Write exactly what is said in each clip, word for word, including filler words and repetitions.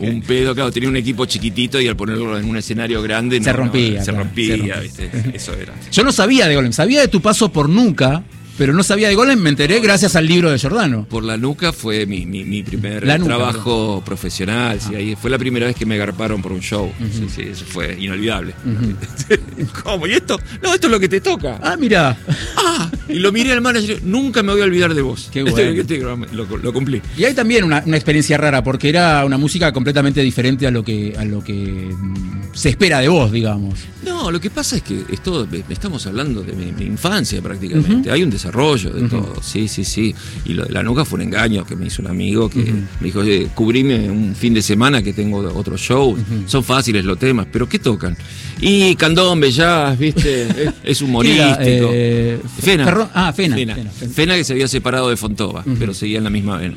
un pedo, claro, tenía un equipo chiquitito y al ponerlo en un escenario grande se no, rompía. no, se, claro, rompía se rompía, ¿viste? Eso era. Yo no sabía de Golem, sabía de tu paso por Nuca, pero no sabía de Golem, me enteré gracias al libro de Giordano. Por la nuca fue mi, mi, mi primer La nuca, trabajo bro. profesional, Ah. sí, ahí fue la primera vez que me garparon por un show. Uh-huh. Sí, sí, eso fue inolvidable. Uh-huh. ¿Cómo? ¿Y esto? No, esto es lo que te toca. Ah, mira. Ah, y lo miré al manager, nunca me voy a olvidar de vos. Qué Esto bueno. es lo, que te- lo, lo cumplí. Y hay también una, una experiencia rara, porque era una música completamente diferente a lo que, a lo que mm, se espera de vos, digamos. No, lo que pasa es que esto, estamos hablando de mi, mi infancia prácticamente. Uh-huh. Hay un desarrollo de uh-huh. todo. Sí, sí, sí. Y lo de la nuca fue un engaño que me hizo un amigo que uh-huh. me dijo, oye, cubrime un fin de semana que tengo otro show. Uh-huh. Son fáciles los temas, pero ¿qué tocan? Y candombe, jazz, ¿viste? es, es humorístico. Eh, Fena. Ferro, ah, Fena. Fena. Fena. Fena. Fena que se había separado de Fontova, uh-huh. pero seguía en la misma vena.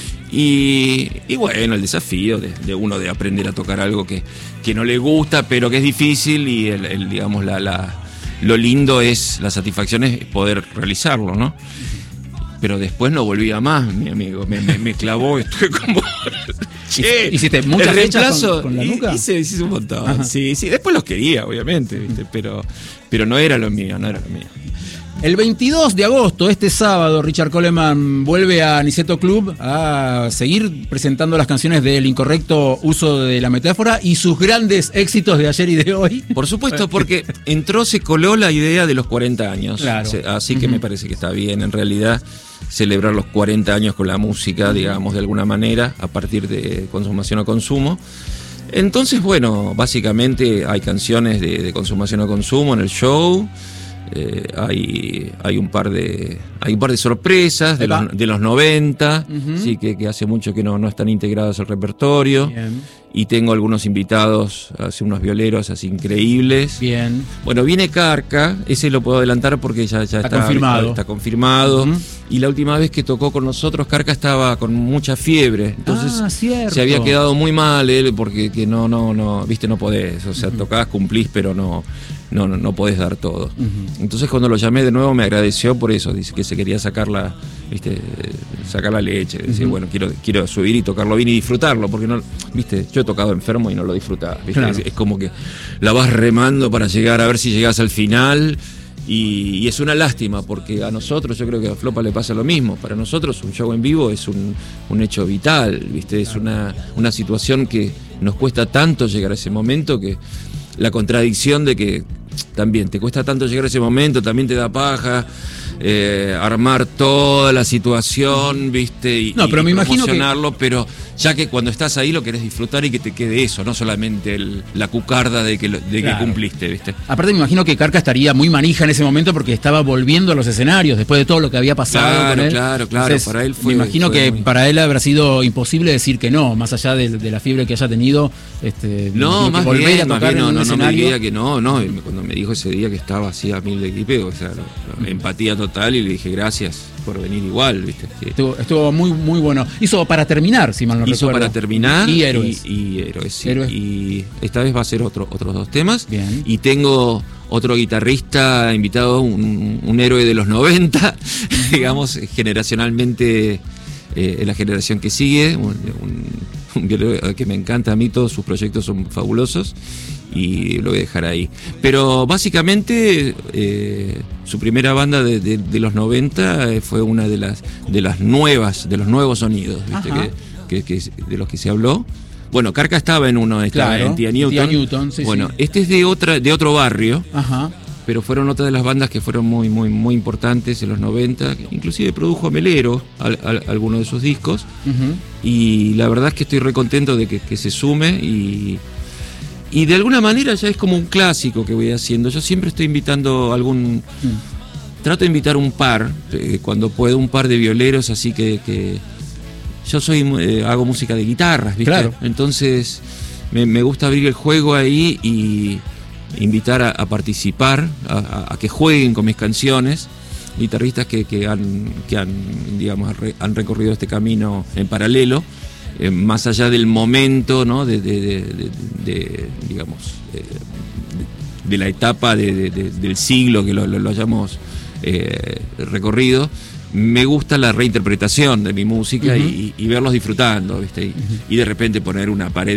Y, y bueno, el desafío de, de uno de aprender a tocar algo que, que no le gusta, pero que es difícil, y el, el digamos, la, la, lo lindo es, la satisfacción es poder realizarlo, ¿no? Pero después no volvía más, mi amigo, me, me, me clavó, estuve como... Che, ¿hiciste muchas fechas con, con la y, nuca? Hice, hice un montón, sí, sí, después los quería, obviamente, ¿viste? Pero, pero no era lo mío, no era lo mío. El veintidós de agosto, este sábado, Richard Coleman vuelve a Niceto Club a seguir presentando las canciones del incorrecto uso de la metáfora y sus grandes éxitos de ayer y de hoy. Por supuesto, porque entró, se coló la idea de los cuarenta años. Claro. Así que uh-huh. me parece que está bien, en realidad, celebrar los cuarenta años con la música, digamos, de alguna manera, a partir de Consumación a Consumo. Entonces, bueno, básicamente hay canciones de, de Consumación a Consumo en el show. Eh, hay, hay un par de hay un par de sorpresas de los, de los noventa, uh-huh. sí, que, que hace mucho que no, no están integradas al repertorio. Bien. Y tengo algunos invitados, hace unos violeros así increíbles. Bien. Bueno, viene Carca, ese lo puedo adelantar porque ya, ya está, está confirmado. Está, está confirmado. Uh-huh. Y la última vez que tocó con nosotros, Carca estaba con mucha fiebre. Entonces ah, cierto. Se había quedado muy mal él, porque que no, no, no, viste, no podés. O sea, uh-huh. tocás, cumplís, pero no, no, no, no podés dar todo. Uh-huh. Entonces cuando lo llamé de nuevo me agradeció por eso. Dice que se quería sacar la, viste, sacar la leche. Decir, uh-huh. bueno, quiero, quiero subir y tocarlo bien y disfrutarlo, porque no, viste, yo he tocado enfermo y no lo disfrutaba. Claro. Es, es como que la vas remando para llegar, a ver si llegás al final. Y, y es una lástima, porque a nosotros, yo creo que a Flopa le pasa lo mismo. Para nosotros un show en vivo es un, un hecho vital, ¿viste? Es una, una situación que nos cuesta tanto llegar a ese momento, que la contradicción de que también te cuesta tanto llegar a ese momento, también te da paja eh, armar toda la situación, ¿viste? Y, no, pero y me imagino promocionarlo, que... pero ya que cuando estás ahí lo querés disfrutar y que te quede eso, no solamente el, la cucarda de, que, de claro. que cumpliste, ¿viste? Aparte me imagino que Carca estaría muy manija en ese momento porque estaba volviendo a los escenarios después de todo lo que había pasado claro, con él. Claro, claro, Entonces, para él fue... Me imagino fue que muy... para él habrá sido imposible decir que no, más allá de, de la fiebre que haya tenido. Este, no, más volver bien, a tocar más bien, en no, un no, escenario. no me diría que no, no, cuando me dijo ese día que estaba así a mil de gripe, o sea, no, no, empatía total, y le dije gracias por venir igual, ¿viste? Que estuvo, estuvo muy muy bueno. Hizo Para Terminar, si mal no hizo recuerdo. Para Terminar y Héroes. Y, y Héroes, sí. Héroes. Y esta vez va a ser otro, otros dos temas. Bien. Y tengo otro guitarrista invitado, un, un héroe de los noventa, digamos, generacionalmente, eh, en la generación que sigue, un, un, un violero que me encanta a mí, todos sus proyectos son fabulosos. Y lo voy a dejar ahí. Pero básicamente eh, su primera banda de, de, de los noventa fue una de las de las nuevas, de los nuevos sonidos, ¿viste? Que, que, que de los que se habló. Bueno, Carca estaba en uno, estaba claro, en Tía Newton. Tía Newton, sí, bueno, sí. este es de otra, de otro barrio. Ajá. Pero fueron otras de las bandas que fueron muy, muy, muy importantes en los noventa. Inclusive produjo Melero al, al, algunos de sus discos. Uh-huh. Y la verdad es que estoy re contento de que, que se sume y Y de alguna manera ya es como un clásico que voy haciendo. Yo siempre estoy invitando algún... Mm. Trato de invitar un par, eh, cuando puedo, un par de violeros, así que... que yo soy eh, hago música de guitarras, ¿viste? Claro. Entonces me, me gusta abrir el juego ahí y invitar a, a participar, a, a, a que jueguen con mis canciones. Guitarristas que, que, han, que han, digamos, re, han recorrido este camino en paralelo. Eh, más allá del momento, ¿no? de, de, de, de, de digamos eh, de, de la etapa de, de, de, del siglo que lo, lo, lo hayamos eh, recorrido, me gusta la reinterpretación de mi música, uh-huh. y, y verlos disfrutando, ¿viste? Y, uh-huh. y de repente poner una pared